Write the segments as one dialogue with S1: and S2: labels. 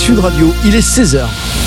S1: Sud Radio, il est 16h.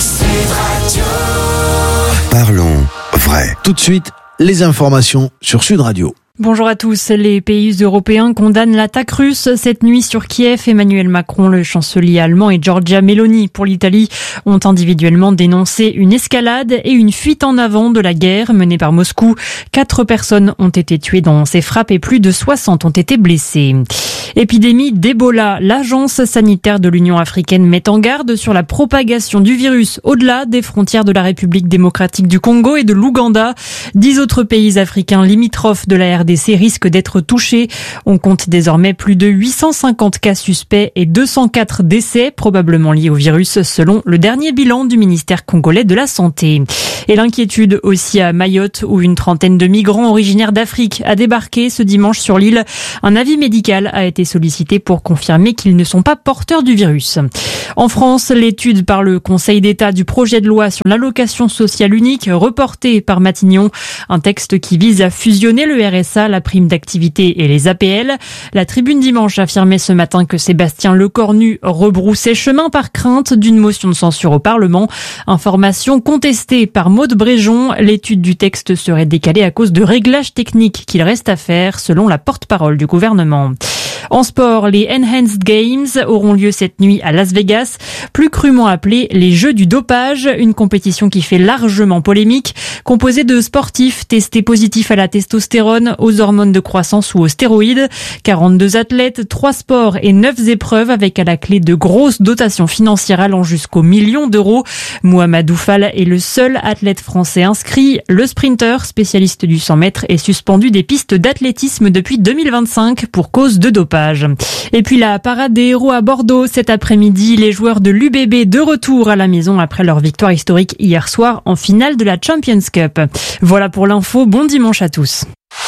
S2: Parlons vrai.
S1: Tout de suite, les informations sur Sud Radio.
S3: Bonjour à tous. Les pays européens condamnent l'attaque russe cette nuit sur Kiev. Emmanuel Macron, le chancelier allemand, et Giorgia Meloni pour l'Italie ont individuellement dénoncé une escalade et une fuite en avant de la guerre menée par Moscou. 4 personnes ont été tuées dans ces frappes et plus de 60 ont été blessées. Épidémie d'Ebola. L'agence sanitaire de l'Union africaine met en garde sur la propagation du virus au-delà des frontières de la République démocratique du Congo et de l'Ouganda. 10 autres pays africains limitrophes de la RDC risquent d'être touchés. On compte désormais plus de 850 cas suspects et 204 décès probablement liés au virus selon le dernier bilan du ministère congolais de la Santé. Et l'inquiétude aussi à Mayotte où une trentaine de migrants originaires d'Afrique a débarqué ce dimanche sur l'île. Un avis médical a été sollicité pour confirmer qu'ils ne sont pas porteurs du virus. En France, l'étude par le Conseil d'État du projet de loi sur l'allocation sociale unique reportée par Matignon. Un texte qui vise à fusionner le RSA, la prime d'activité et les APL. La Tribune dimanche affirmait ce matin que Sébastien Lecornu rebroussait chemin par crainte d'une motion de censure au Parlement. Information contestée par Maude Bréjon. L'étude du texte serait décalée à cause de réglages techniques qu'il reste à faire, selon la porte-parole du gouvernement. En sport, les Enhanced Games auront lieu cette nuit à Las Vegas, plus crûment appelés les Jeux du dopage, une compétition qui fait largement polémique, composée de sportifs testés positifs à la testostérone, aux hormones de croissance ou aux stéroïdes. 42 athlètes, 3 sports et 9 épreuves avec à la clé de grosses dotations financières allant jusqu'aux millions d'euros. Mohamedou Fall est le seul athlète français inscrit. Le sprinter, spécialiste du 100 mètres, est suspendu des pistes d'athlétisme depuis 2025 pour cause de dopage. Et puis la parade des héros à Bordeaux cet après-midi, les joueurs de l'UBB de retour à la maison après leur victoire historique hier soir en finale de la Champions Cup. Voilà pour l'info, bon dimanche à tous.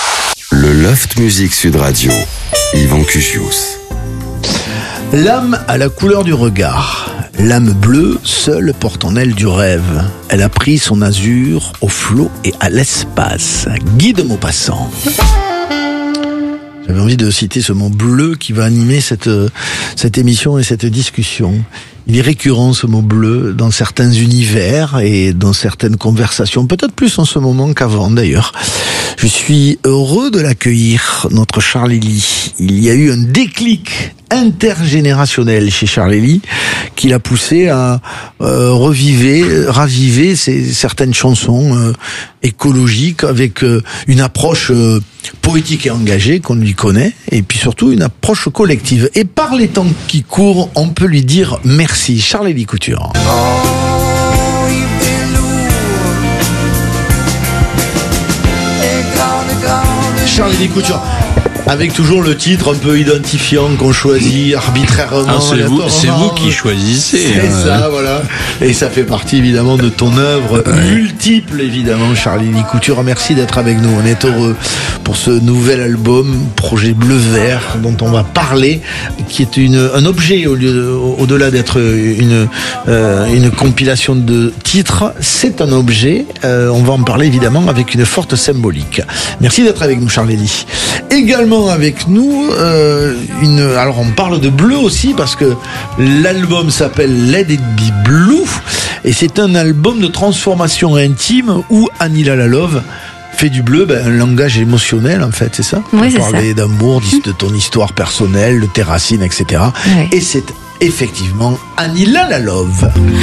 S2: Le Loft Music Sud Radio, Yvan Cuchius.
S1: L'âme a la couleur du regard. L'âme bleue, seule, porte en elle du rêve. Elle a pris son azur au flot et à l'espace. Guy de Maupassant. J'avais envie de citer ce mot bleu qui va animer cette émission et cette discussion. Il est récurrent ce mot bleu dans certains univers et dans certaines conversations, peut-être plus en ce moment qu'avant d'ailleurs. Je suis heureux de l'accueillir, notre Charlélie. Il y a eu un déclic intergénérationnel chez Charlélie qui l'a poussé à raviver certaines chansons écologiques avec une approche poétique et engagée qu'on lui connaît, et puis surtout une approche collective. Et par les temps qui courent, on peut lui dire merci. Charlélie Couture. Charlélie Couture. Avec toujours le titre un peu identifiant qu'on choisit arbitrairement.
S4: Ah, c'est vous qui choisissez.
S1: C'est ça, voilà. Et ça fait partie évidemment de ton œuvre multiple, évidemment, Charlélie Couture. Merci d'être avec nous. On est heureux pour ce nouvel album, Projet Bleu-Vert, dont on va parler, qui est un objet au-delà d'être une compilation de titres. C'est un objet. On va en parler évidemment avec une forte symbolique. Merci d'être avec nous, Charlélie. Également avec nous, alors on parle de bleu aussi parce que l'album s'appelle Let It Be Blue et c'est un album de transformation intime où Annie La Love fait du bleu un langage émotionnel en fait, c'est ça?
S3: Oui, c'est ça.
S1: Parler d'amour, de ton histoire personnelle, de tes racines, etc.
S3: Oui.
S1: Et c'est effectivement Annie La Love.